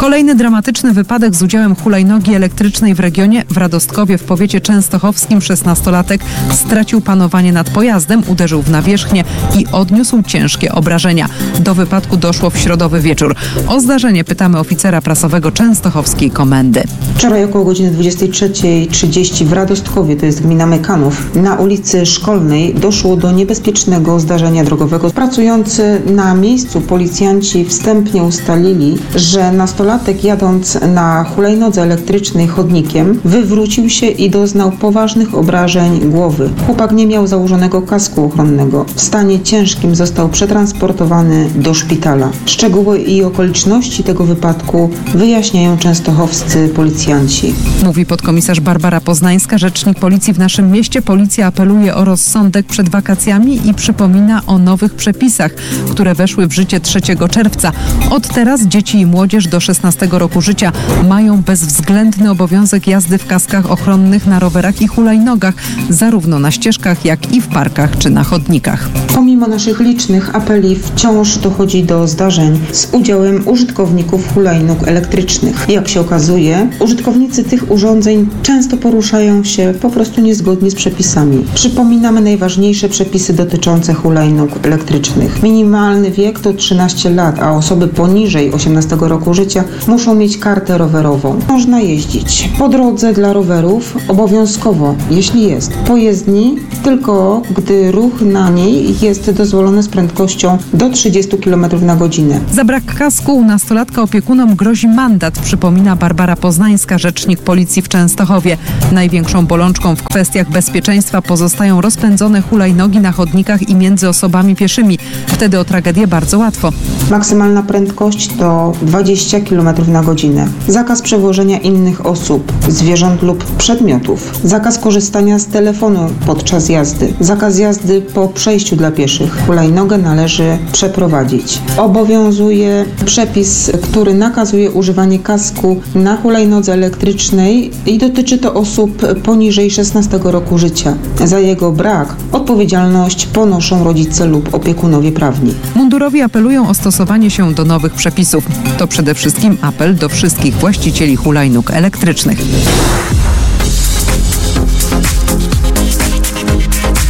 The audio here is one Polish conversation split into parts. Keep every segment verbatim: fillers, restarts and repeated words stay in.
Kolejny dramatyczny wypadek z udziałem hulajnogi elektrycznej w regionie. W Radostkowie w powiecie częstochowskim szesnastolatek stracił panowanie nad pojazdem, uderzył w nawierzchnię i odniósł ciężkie obrażenia. Do wypadku doszło w środowy wieczór. O zdarzenie pytamy oficera prasowego częstochowskiej komendy. Wczoraj około godziny dwudziestej trzeciej trzydzieści w Radostkowie, to jest gmina Mekanów, na ulicy Szkolnej doszło do niebezpiecznego zdarzenia drogowego. Pracujący na miejscu policjanci wstępnie ustalili, że nastolatek jadąc na hulajnodze elektrycznej chodnikiem wywrócił się i doznał poważnych obrażeń głowy. Chłopak nie miał założonego kasku ochronnego. W stanie ciężkim został przetransportowany do szpitala. Szczegóły i okoliczności tego wypadku wyjaśniają częstochowscy policjanci. Mówi podkomisarz Barbara Poznańska, rzecznik policji w naszym mieście. Policja apeluje o rozsądek przed wakacjami i przypomina o nowych przepisach, które weszły w życie trzeciego czerwca. Od teraz dzieci i młodzież do szesnastego roku życia mają bezwzględny obowiązek jazdy w kaskach ochronnych na rowerach i hulajnogach, zarówno na ścieżkach, jak i w parkach czy na chodnikach. Pomimo naszych licznych apeli wciąż dochodzi do zdarzeń z udziałem użytkowników hulajnóg elektrycznych. Jak się okazuje, użytkownicy tych urządzeń często poruszają się po prostu niezgodnie z przepisami. Przypominamy najważniejsze przepisy dotyczące hulajnóg elektrycznych. Minimalny wiek to trzynaście lat, a osoby poniżej osiemnastego roku życia muszą mieć kartę rowerową. Można jeździć po drodze dla rowerów obowiązkowo, jeśli jest. Po jezdni tylko gdy ruch na niej jest dozwolony z prędkością do trzydziestu kilometrów na godzinę. Za brak kasku u nastolatka opiekunom grozi mandat, przypomina Barbara Poznańska, rzecznik policji w Częstochowie. Największą bolączką w kwestiach bezpieczeństwa pozostają rozpędzone hulajnogi na chodnikach i między osobami pieszymi. Wtedy o tragedię bardzo łatwo. Maksymalna prędkość to dwadzieścia kilometrów na godzinę. Zakaz przewożenia innych osób, zwierząt lub przedmiotów. Zakaz korzystania z telefonu podczas jazdy. Zakaz jazdy po przejściu dla pieszych. Hulajnogę należy przeprowadzić. Obowiązuje przepis, który nakazuje używanie kasku na hulajnodze elektrycznej i dotyczy to osób poniżej szesnastego roku życia. Za jego brak odpowiedzialność ponoszą rodzice lub opiekunowie prawni. Mundurowi apelują o stosowanie się do nowych przepisów. To przede wszystkim apel do wszystkich właścicieli hulajnóg elektrycznych.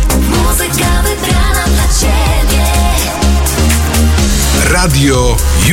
Radio